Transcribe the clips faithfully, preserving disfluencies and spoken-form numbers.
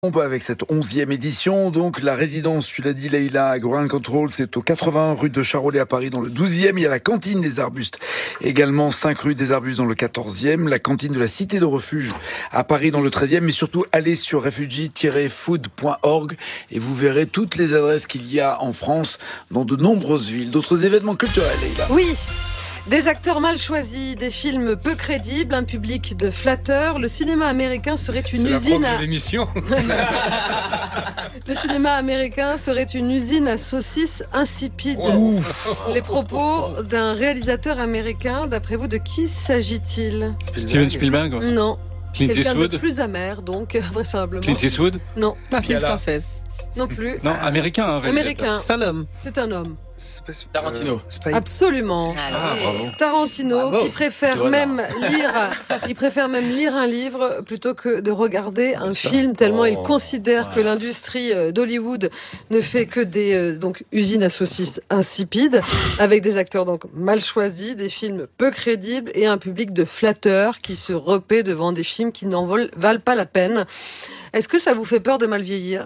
On peut avec cette onzième édition, donc la résidence, tu l'as dit Leïla, Ground Control, c'est au quatre-vingts rue de Charolais à Paris dans le douzième. Il y a la cantine des Arbustes, également cinq rue des Arbustes dans le quatorzième. La cantine de la Cité de Refuge à Paris dans le treizième. Mais surtout, allez sur refugee tiret food point org et vous verrez toutes les adresses qu'il y a en France dans de nombreuses villes. D'autres événements culturels, Leïla. Oui. Des acteurs mal choisis, des films peu crédibles, un public de flatteurs. Le cinéma américain serait une C'est usine la à... de l'émission. Le cinéma américain serait une usine à saucisses insipides. Ouf. Les propos d'un réalisateur américain, d'après vous, de qui s'agit-il? Steven Spielberg. Non. Clint Quelqu'un de Eastwood. plus amer, donc, vraisemblablement. Clint Eastwood. Non, Martin Piala. Scorsese. non plus. Non, américain. Hein, réalisateur. Américain. C'est un homme. C'est un homme. Tarantino. Absolument. Ah, bravo. Tarantino, Bravo. qui préfère C'est même lire, il préfère même lire un livre plutôt que de regarder un film, tellement il Oh. considère que l'industrie euh, d'Hollywood ne fait que des euh, donc usines à saucisses insipides, avec des acteurs donc mal choisis, des films peu crédibles et un public de flatteurs qui se repaît devant des films qui n'en valent, valent pas la peine. Est-ce que ça vous fait peur de mal vieillir?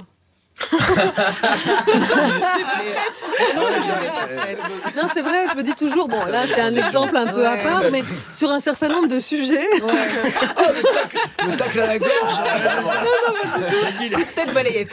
Non, c'est vrai, je me dis toujours, bon, là, c'est un exemple un peu à part, mais sur un certain nombre de sujets. Le tacle à la gorge. Tête balayette.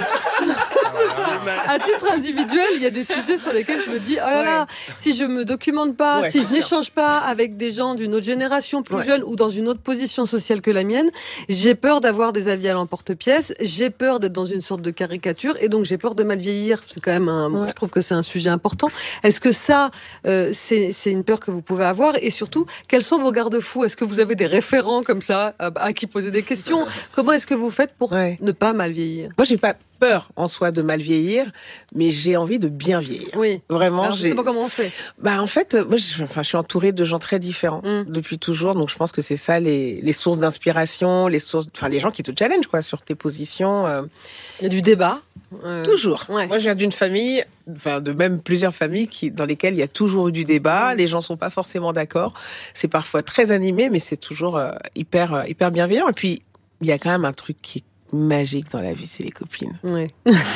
À titre individuel, il y a des sujets sur lesquels je me dis, oh là là, si je me documente pas, Ouais, si je c'est sûr. n'échange pas avec des gens d'une autre génération plus Ouais. jeune ou dans une autre position sociale que la mienne, j'ai peur d'avoir des avis à l'emporte-pièce, j'ai peur d'être dans une sorte de caricature et donc j'ai peur de mal vieillir. C'est quand même un, moi, je trouve que c'est un sujet important. Est-ce que ça, euh, c'est, c'est une peur que vous pouvez avoir? Et surtout, quels sont vos garde-fous? Est-ce que vous avez des référents comme ça à, à qui poser des questions? Comment est-ce que vous faites pour Ouais. ne pas mal vieillir? Moi, j'ai pas peur en soi de mal vieillir, mais j'ai envie de bien vieillir. Oui. Vraiment, Alors, j'ai. justement, comment on fait? Bah, en fait, moi, je, enfin, je suis entourée de gens très différents Mm. depuis toujours, donc je pense que c'est ça les, les sources d'inspiration, les sources, enfin, les gens qui te challengent, quoi, sur tes positions. euh, Il y a du débat. Euh, Toujours. ouais. Moi, je viens d'une famille, enfin, de même plusieurs familles qui, dans lesquelles il y a toujours eu du débat. Les gens sont pas forcément d'accord. C'est parfois très animé, mais c'est toujours euh, hyper, euh, hyper bienveillant. Et puis, il y a quand même un truc qui est magique dans la vie, c'est les copines. Ouais.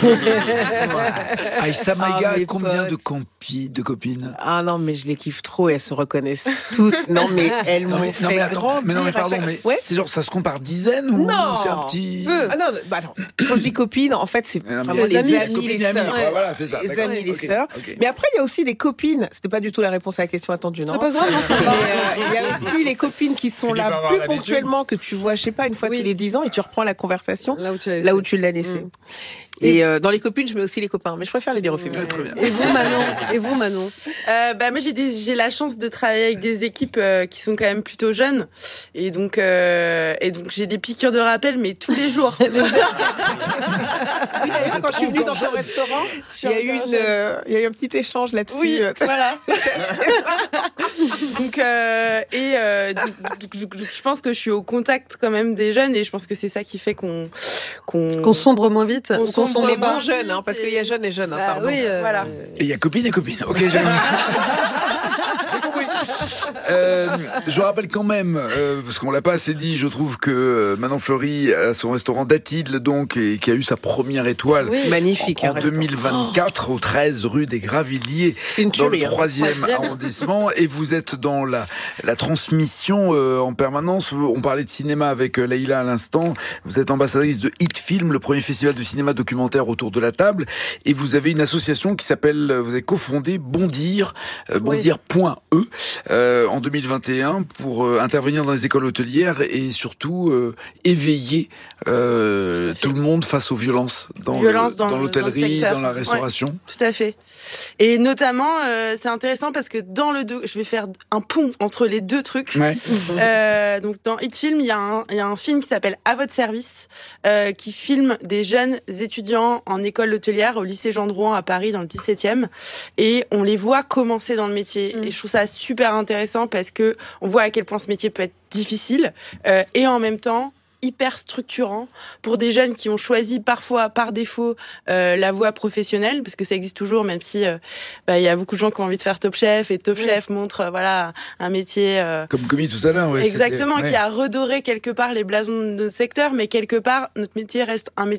Aïssa Maïga, Ah, mes combien potes. de, compi, de copines? Ah non, mais je les kiffe trop et elles se reconnaissent toutes. Non, mais elles Non m'ont mais, fait non, mais attends, grandir. mais non mais à pardon, chaque- mais Ouais. c'est genre ça se compte par dizaines ou Non. c'est un petit... Peu. Ah non, bah attends. Quand je dis copines, en fait, c'est Mais non, mais vraiment les les amis, amis, copines les et amis, sœurs. quoi, voilà, c'est ça. Les d'accord. amis, les Ok, sœurs. ok. Mais après, il y a aussi les copines. C'était pas du tout la réponse à la question attendue, non? C'est pas grave, non, ça Mais, va. euh, il y a aussi les copines qui sont Philippe va là avoir plus l'habitude. ponctuellement, que tu vois, je sais pas, une fois Oui. tous les dix ans et tu reprends la conversation Là où tu l'as laissé. là où tu l'as laissé. Mm. Et euh, dans les copines, je mets aussi les copains, mais je préfère les dire aux Ouais. féminines. très bien. Et vous, Manon? Et vous, Manon? Euh, bah moi j'ai des, j'ai la chance de travailler avec des équipes euh, qui sont quand même plutôt jeunes et donc euh, et donc j'ai des piqûres de rappel mais tous les jours. Oui, d'ailleurs, quand je suis venue dans ton restaurant, il y a eu encore une, jeune. euh, il y a eu un petit échange là-dessus. Oui, euh, voilà. donc euh, et euh, donc, donc, donc, donc, je pense que je suis au contact quand même des jeunes et je pense que c'est ça qui fait qu'on qu'on Qu'on sombre moins vite? Qu'on ou qu'on sombre sombre les pas? bons jeunes, hein, parce qu'il y a jeunes et jeunes, hein, Bah pardon. oui, euh, Voilà. Et il y a copines et copines. Ok, j'ai j'ai compris. Euh, je rappelle quand même, euh, parce qu'on l'a pas assez dit, je trouve que euh, Manon Fleury a son restaurant d'Athidle, donc, et qui a eu sa première étoile Oui. Magnifique, en un restaurant. deux mille vingt-quatre au treize rue des Gravilliers. C'est une Dans le tuerie. hein. troisième Troisième. arrondissement, et vous êtes dans la, la transmission euh, en permanence. On parlait de cinéma avec euh, Leïla à l'instant. Vous êtes ambassadrice de Hit Film, le premier festival de cinéma documentaire autour de la table, et vous avez une association qui s'appelle, vous avez cofondé Bondir, euh, Oui. bondir point e euh, en deux mille vingt et un pour euh, intervenir dans les écoles hôtelières et surtout euh, éveiller euh, Tout à fait. tout le monde face aux violences dans, Violences le- dans dans le- l'hôtellerie, dans le secteur. dans la Ouais. restauration. Tout à fait. Et notamment, euh, c'est intéressant parce que dans le deux, je vais faire un pont entre les deux trucs. Ouais. Euh, donc dans Hit Film, il y a un, il y a un film qui s'appelle À votre service, euh, qui filme des jeunes étudiants en école hôtelière au lycée Jean Drouin à Paris dans le dix-septième, et on les voit commencer dans le métier. Mm. Et je trouve ça super intéressant parce que on voit à quel point ce métier peut être difficile euh, et en même temps hyper structurant pour des jeunes qui ont choisi parfois par défaut euh, la voie professionnelle, parce que ça existe toujours, même si euh, bah, y a beaucoup de gens qui ont envie de faire Top Chef, et Top Oui. Chef montre euh, voilà un métier euh, Comme commis tout à l'heure, ouais, exactement c'était- qui ouais. a redoré quelque part les blasons de notre secteur, mais quelque part notre métier reste un métier